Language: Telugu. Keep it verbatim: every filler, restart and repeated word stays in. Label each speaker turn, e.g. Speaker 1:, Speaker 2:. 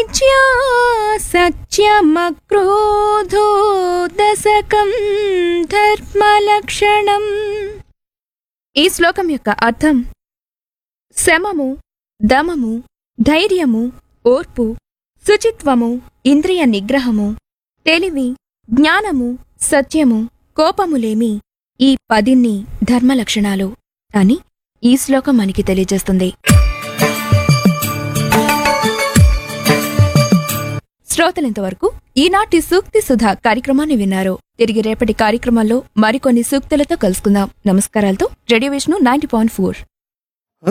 Speaker 1: అవిద్యా సత్యమక్రోధో దశకం ధర్మలక్షణం. ఈ శ్లోకం యొక్క అర్థం శమము, దమము, ధైర్యము, ఓర్పు, శుచిత్వము, ఇంద్రియ నిగ్రహము, తెలివి, జ్ఞానము, సత్యము, కోపములేమి ఈ పదిన్ని ధర్మలక్షణాలు అని ఈ శ్లోకం మనకి తెలియజేస్తుంది. శ్రోతలింతవరకు ఈనాటి సూక్తి సుధా కార్యక్రమాన్ని విన్నారు. తిరిగి రేపటి కార్యక్రమంలో మరికొన్ని సూక్తులతో కలుసుకుందాం. నమస్కారాలతో radio Vishnu ninety point four.